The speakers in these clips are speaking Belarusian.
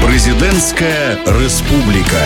Прэзідэнцкая рэспубліка.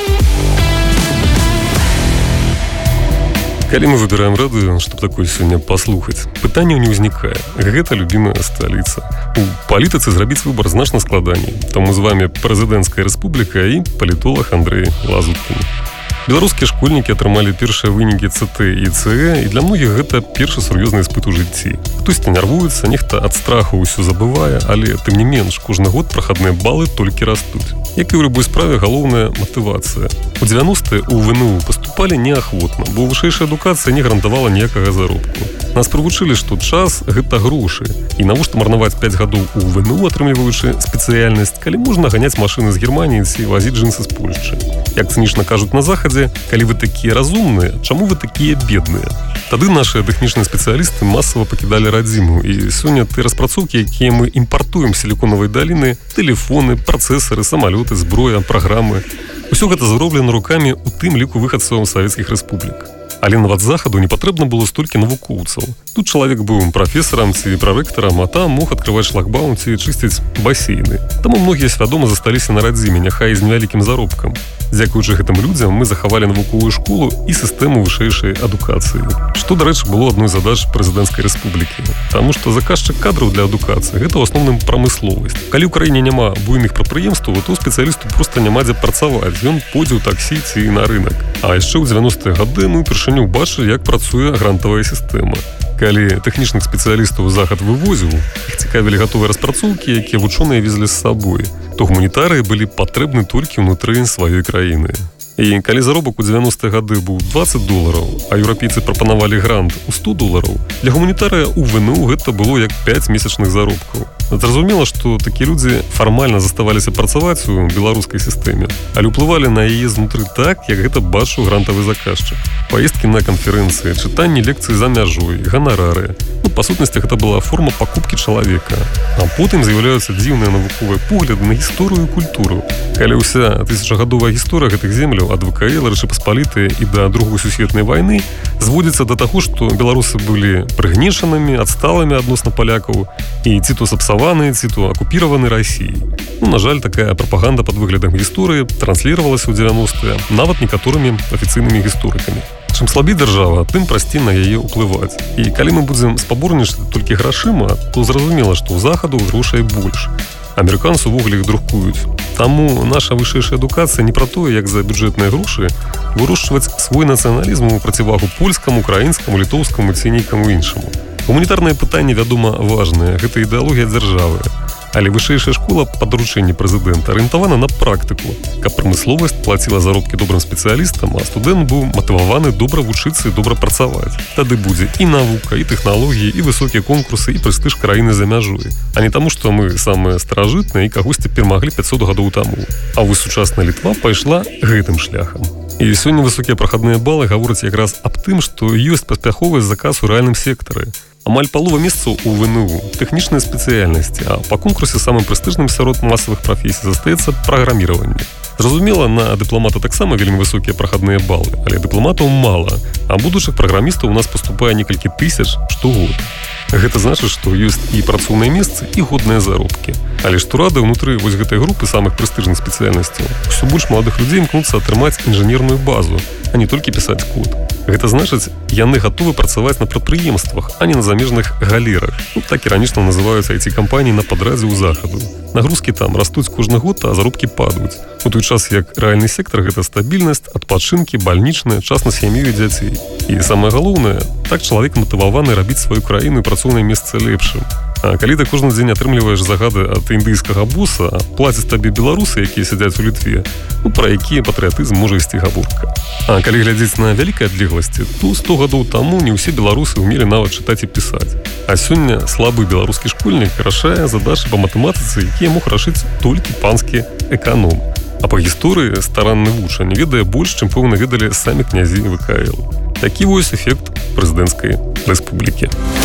Калі мы выбираем радыё, чтобы такое сёння паслухаць, пытанняў не ўзнікае. Гэта любімая сталіца. У палітыцы зрабіць выбар значна складаней. Таму з вами прэзідэнцкая рэспубліка і палітолог Андрэй Лазуткін. Беларускія школьнікі атрымалі першыя вынікі ЦТ і ЦЭ, і для многіх гэта першы сур'ёзны іспыт у жыцці. Хтосьці нервуецца, нехта ад страху ўсё забывае, але тым не менш, кожны год прахадныя балы толькі растуць. Як і ў любой справе, галоўная матывацыя. У 90-е у ВНУ паступалі неахвотна, бо вышэйшая адукацыя не гарантавала ніякага заробку. Нас прывучылі, што час – гэта грошы. І навошта марнаваць 5 гадоў у ВНУ, атрымліваючы спецыяльнасць, калі можна ганяць машыны з Германіі ці вазіць джинсы з Польшчы. Як цынічна кажуць на Захадзе, калі вы такія разумныя, чаму вы такія бедныя? Тады нашыя тэхнічныя спецыялісты масава пакідалі радзіму, і сёння тыя распрацоўкі, якія мы імпартуем з сіліконавай даліны, тэлефоны, працэсары, самалёты, зброя, праграмы, усё гэта зроблена рукамі, у тым ліку выхадцаў савецкіх рэспублік. Але нават захаду не патрэбна было столькі навукоўцаў. Тут чалавек быў прафесарам ці прарэктарам, а там мог адкрываць шлагбаум ці чысціць басейны. Таму многія свядома засталіся на радзіме, няхай з невялікім заробкам. Дзякуючы гэтым людзям мы захавалі навуковую школу і сістэму вышэйшай адукацыі. Што, дарэчы, было адной з задач прэзідэнцкай рэспублікі. Таму што заказчык кадраў для адукацыі – гэта ў асноўным прамысловасць. Калі ў краіне няма буйных прадпрыемстваў, то спецыялісту проста няма дзе працаваць. Ён пойдзе ў таксі ці на рынак. А яшчэ ў 90-е гады мы упершыню бачылі, як працуе грантавая сістэма. Калі тэхнічных спецыялістаў захад вывозіў, іх цікавілі гатовыя распрацоўкі, якія вучоныя везлі з сабой, то гуманітарыі былі патрэбны толькі ўнутры сваёй краіны. І калі заробак у 90-е гады быў $20, а еўрапейцы прапанавалі грант у $100, для гуманітарыя ў ВНУ гэта было як 5 месячных заробкаў. Зразумела, што такія людзі фармальна заставаліся працаваць у беларускай сістэме, але ўплывалі на яе знутры так, як гэта бачыў грантавы заказчык. Паездкі на канферэнцыі, чытанні лекцый за мяжой, ганарары. Па сутнасці, гэта была форма пакупкі чалавека. А потым з'яўляюцца дзіўныя навуковыя погляды на гісторыю і культуру. Калі ўся тысячагадовая гісторыя гэтых земляў ад ВКЛ, Рэчы Паспалітай і да Другой сусветнай вайны зводзіцца да таго, што беларусы былі прыгнечанымі, адсталымі адносна палякаў і ці то сапсаваны, ці то акупіраваны Расіяй. На жаль, такая прапаганда пад выглядам гісторыі трансліравалася ў 90-е нават некаторымі афіцыйнымі гісторыкамі. Чым слабей дзяржава, тым прасцей на яе ўплываць. І калі мы будзем спаборнічаць толькі грашыма, то зразумела, што ў захаду грошай больш. Амерыканцы увогуле іх друкуюць. Таму наша вышэйшая адукацыя не пра тое, як за бюджэтныя грошы вырошчваць свой нацыяналізм у процівагу польскаму, украінскаму, літоўскаму ці нейкаму іншаму. Гуманітарныя пытанні, вядома, важныя. Гэта ідэалогія дзяржавы. Але вышэйшая школа па даручэнні прэзідэнта арыентавана на практыку, каб прамысловасць плаціла заробкі добрым спецыялістам, а студэнт быў матываваны добра вучыцца і добра працаваць. Тады будзе і навука, і тэхналогіі, і высокія конкурсы, і прэстыж краіны за мяжой. А не таму, што мы самыя старажытныя і кагосьці перамаглі 500 гадоў таму. А вось сучасная Літва пайшла гэтым шляхам. І сёння высокія прахадныя балы гавораць якраз аб тым, што ёсць паспяховы заказ у рэальным сектары. Амаль палова месцаў у ВНУ – тэхнічныя спецыяльнасці, а па конкурсе самым прэстыжным сярод масавых прафесій застаецца праграміраванне. Зразумела, на дыпламата таксама вельмі высокія прахадныя балы, але дыпламатаў мала, а будучых праграмістаў у нас паступае некалькі тысяч штогод. Гэта значыць, што ёсць і працоўныя месцы, і годныя заробкі. Але што рады, ўнутры вось гэтай групы самых прэстыжных спецыяльнасцяў усё больш маладых людзей імкнуцца атрымаць інжынерную базу, а не толькі пісаць код. Гэта значыць, яны гатовы працаваць на прадпрыемствах, а не на замежных галерах. Так іранічна называюцца IT-кампаніі на падрадзе ў захаду. Нагрузкі там растуць кожны год, а заробкі падаюць. У той час, як рэальны сектар – гэта стабільнасць, адпачынкі, бальнічная, час на сям'ю і дзяцей. І самае галоўнае, так чалавек матываваны рабіць сваю краіну і працоўнае месца лепшым. А калі ты кожны дзень атрымліваеш загады ад індыйскага боса, плацяць табе беларусы, якія сядзяць у Літве, пра які патрыятызм можа ісці гаворка. А калі глядзець на вялікай адлегласці, то 100 гадоў таму не ўсе беларусы ўмелі нават чытаць і пісаць. А сёння слабы беларускі школьнік рашае задачы па матэматыцы, якія мог рашыць толькі панскі эканом. А па гісторыі старанны вучань ведае больш, чым пэўна ведалі самі князі ВКЛ. Такі вось эфект прэзідэнцкай рэспублікі.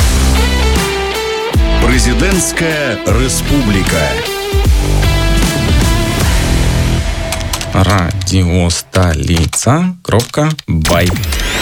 Прэзідэнцкая рэспубліка. Радиостолица.бай